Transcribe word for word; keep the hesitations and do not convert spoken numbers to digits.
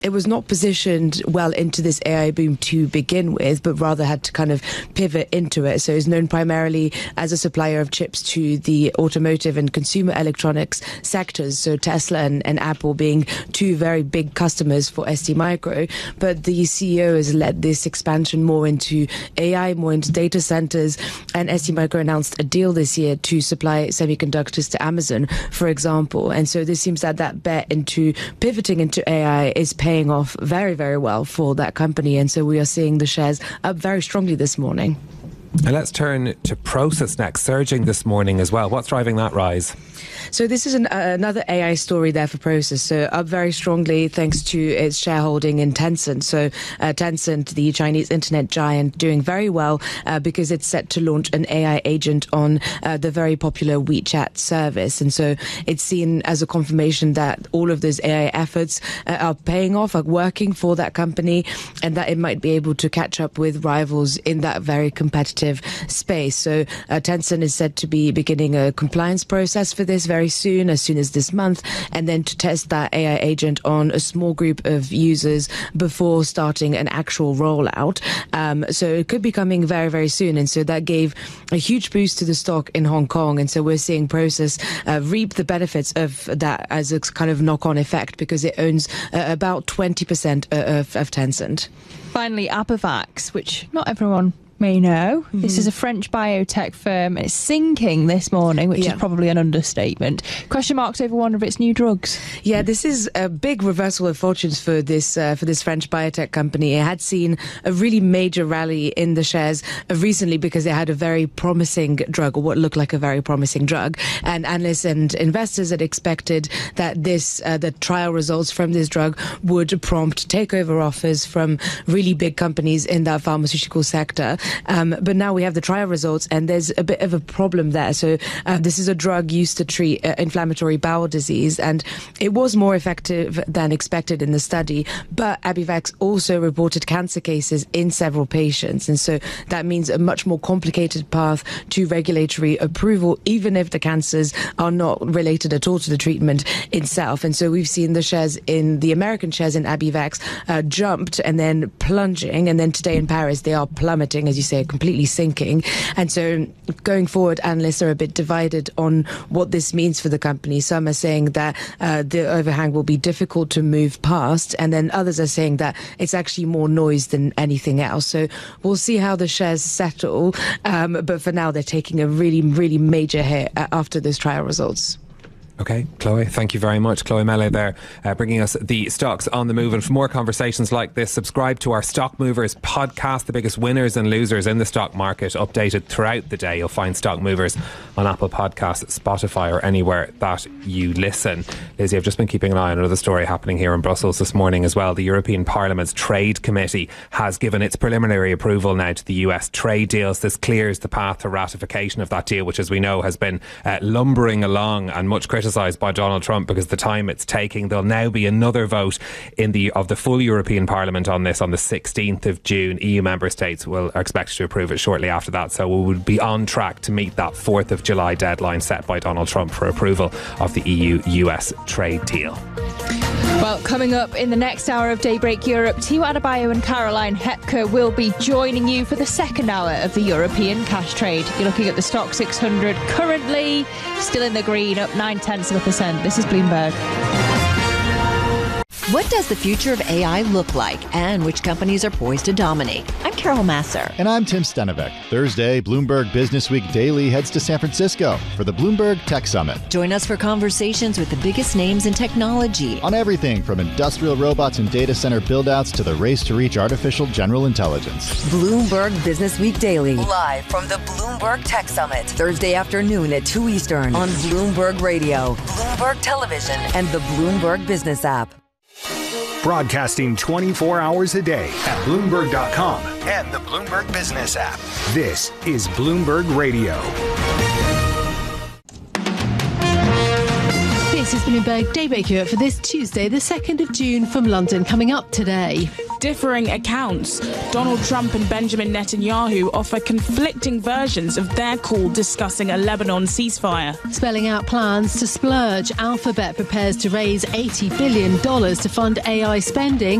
it was not positioned well into this A I boom to begin with, but rather had to kind of pivot into it. So it's known primarily as a supplier of chips to the automotive and consumer electronics sectors. So Tesla and, and Apple being two very big customers for S T Micro. But the C E O has led this expansion more into A I, more into data centers. And S T Micro announced a deal this year to supply semiconductors to Amazon, for example. And so this seems that that bet into pivoting into A I is paying paying off very, very well for that company. And so we are seeing the shares up very strongly this morning. And let's turn to Prosus next, surging this morning as well. What's driving that rise? So this is an, uh, another A I story there for Prosus. So up very strongly thanks to its shareholding in Tencent. So uh, Tencent, the Chinese internet giant, doing very well uh, because it's set to launch an A I agent on uh, the very popular WeChat service. And so it's seen as a confirmation that all of those A I efforts uh, are paying off, are working for that company, and that it might be able to catch up with rivals in that very competitive space. So uh, Tencent is said to be beginning a compliance process for this very soon, as soon as this month, and then to test that A I agent on a small group of users before starting an actual rollout. Um, so it could be coming very, very soon. And so that gave a huge boost to the stock in Hong Kong. And so we're seeing Prosus uh, reap the benefits of that as a kind of knock-on effect, because it owns uh, about twenty percent of, of Tencent. Finally, Abivax, which not everyone may know. Mm-hmm. This is a French biotech firm. It's sinking this morning, which yeah. is probably an understatement. Question marks over one of its new drugs. Yeah, this is a big reversal of fortunes for this uh, for this French biotech company. It had seen a really major rally in the shares recently because it had a very promising drug, or what looked like a very promising drug. And analysts and investors had expected that this uh, the trial results from this drug would prompt takeover offers from really big companies in that pharmaceutical sector. Um, but now we have the trial results, and there's a bit of a problem there. So uh, this is a drug used to treat uh, inflammatory bowel disease, and it was more effective than expected in the study. But Abivax also reported cancer cases in several patients, and so that means a much more complicated path to regulatory approval, even if the cancers are not related at all to the treatment itself. And so we've seen the shares in the American shares in Abivax uh, jumped and then plunging, and then today in Paris they are plummeting, as you say, completely sinking. And so going forward, analysts are a bit divided on what this means for the company. Some are saying that uh, the overhang will be difficult to move past, and then others are saying that it's actually more noise than anything else. So we'll see how the shares settle. Um, but for now, they're taking a really, really major hit after those trial results. Okay, Chloe, thank you very much. Chloe Mele there, uh, bringing us the stocks on the move. And for more conversations like this, subscribe to our Stock Movers podcast, the biggest winners and losers in the stock market, updated throughout the day. You'll find Stock Movers on Apple Podcasts, Spotify, or anywhere that you listen. Lizzie, I've just been keeping an eye on another story happening here in Brussels this morning as well. The European Parliament's Trade Committee has given its preliminary approval now to the U S trade deals. This clears the path to ratification of that deal, which, as we know, has been uh, lumbering along and much criticised by Donald Trump because the time it's taking. There'll now be another vote in the of the full European Parliament on this on the sixteenth of June. E U member states will are expected to approve it shortly after that, so we would be on track to meet that fourth of July deadline set by Donald Trump for approval of the E U U S trade deal. Well, coming up in the next hour of Daybreak Europe, Timo Adebayo and Caroline Hepker will be joining you for the second hour of the European cash trade. You're looking at the Stock six hundred, currently still in the green, up nine tenths of a percent. This is Bloomberg. What does the future of A I look like, and which companies are poised to dominate? I'm Carol Masser. And I'm Tim Stenevec. Thursday, Bloomberg Business Week Daily heads to San Francisco for the Bloomberg Tech Summit. Join us for conversations with the biggest names in technology. On everything from industrial robots and data center buildouts to the race to reach artificial general intelligence. Bloomberg Business Week Daily. Live from the Bloomberg Tech Summit. Thursday afternoon at two Eastern on Bloomberg Radio, Bloomberg Television, and the Bloomberg Business app. Broadcasting twenty-four hours a day at Bloomberg dot com and the Bloomberg Business app. This is Bloomberg Radio. This is Bloomberg Daybreak Europe for this Tuesday, the second of June from London. Coming up today, differing accounts. Donald Trump and Benjamin Netanyahu offer conflicting versions of their call discussing a Lebanon ceasefire. Spelling out plans to splurge, Alphabet prepares to raise eighty billion dollars to fund A I spending.